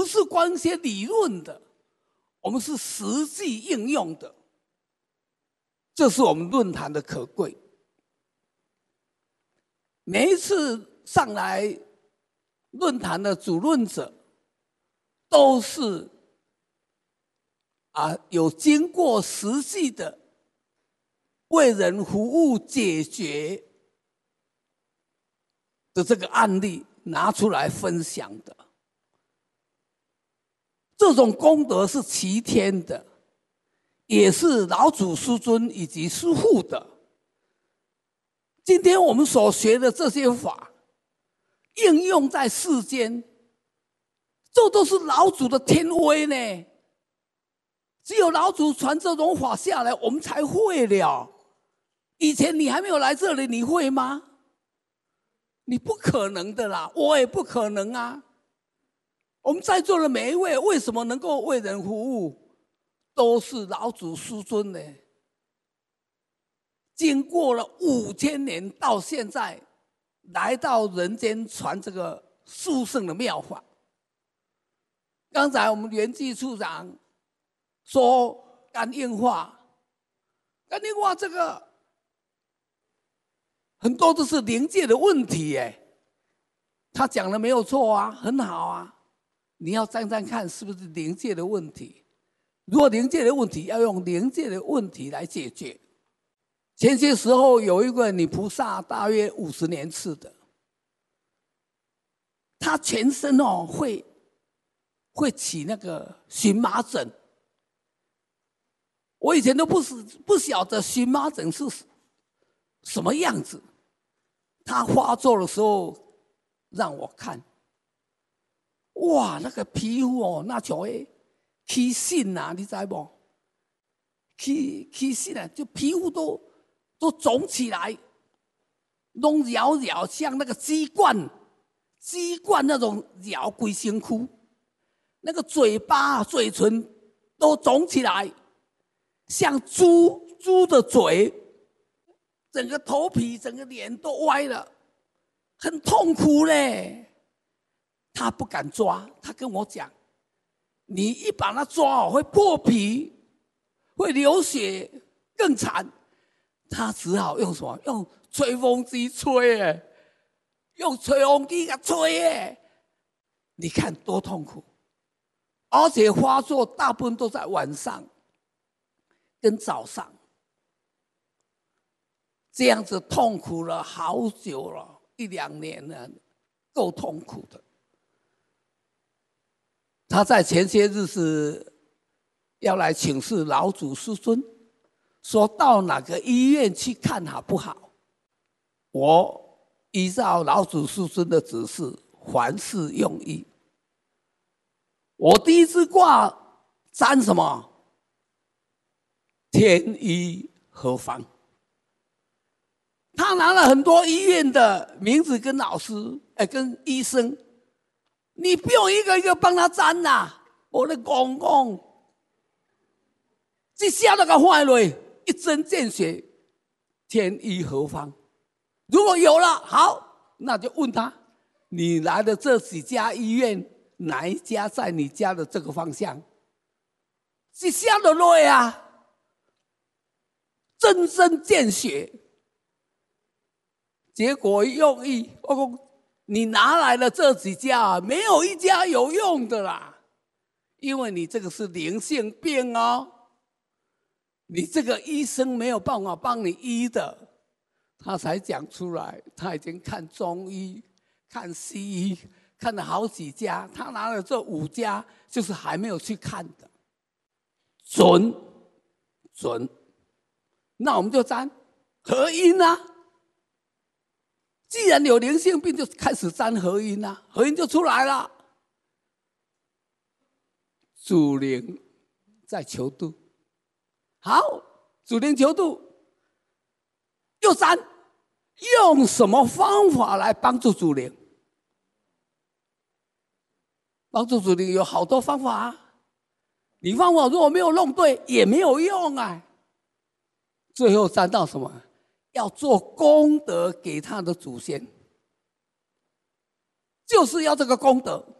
是光一些理论的，我们是实际应用的，这是我们论坛的可贵。每一次上来论坛的主论者，都是有经过实际的为人服务解决的这个案例拿出来分享的。这种功德是齐天的，也是老祖师尊以及师父的。今天我们所学的这些法，应用在世间，这都是老祖的天威呢。只有老祖传这种法下来，我们才会了。以前你还没有来这里，你会吗？你不可能的啦，我也不可能啊。我们在座的每一位，为什么能够为人服务，都是老祖师尊呢？经过了5000年，到现在来到人间传这个殊胜的妙法。刚才我们圆寂处长说肝硬化，肝硬化这个很多都是灵界的问题耶。他讲的没有错啊，很好啊。你要站站看是不是灵界的问题。如果灵界的问题，要用灵界的问题来解决。前些时候有一个女菩萨，大约50年次的，她全身会起那个荨麻疹。我以前都不晓得荨麻疹是什么样子。她发作的时候让我看，哇，那个皮肤那就会起疹啊，你知不？起疹啊，就皮肤都肿起来，拢绕绕像那个鸡冠那种绕规身躯，那个嘴巴嘴唇都肿起来，像猪的嘴，整个头皮整个脸都歪了，很痛苦嘞。他不敢抓，他跟我讲，你一把它抓会破皮，会流血，更惨。他只好用什么？用吹风机吹，用吹风机给吹，你看多痛苦。而且发作大部分都在晚上跟早上，这样子痛苦了好久了，1、2年了，够痛苦的。他在前些日子要来请示老祖师尊，说到哪个医院去看好不好？我依照老祖师尊的指示，凡事用意。我第一支卦占什么？天医合方。他拿了很多医院的名字跟老师，跟医生，你不用一个一个帮他占啦。我的公公，这下那个坏了，一针见血，天医合方。如果有了，好，那就问他，你来的这几家医院，哪一家在你家的这个方向？这下的累啊，针针见血。结果用意，我说你拿来的这几家，没有一家有用的啦，因为你这个是灵性病哦，你这个医生没有办法帮你医的。他才讲出来，他已经看中医、看西医，看了好几家，他拿了这5家，就是还没有去看的。准，那我们就占合阴啊。既然有灵性病，就开始占合阴啊，合阴就出来了。主灵在求度，好，主灵求度，又占，用什么方法来帮助主灵？帮助主灵有好多方法啊，你方法如果没有弄对，也没有用啊。最后占到什么？要做功德给他的祖先，就是要这个功德。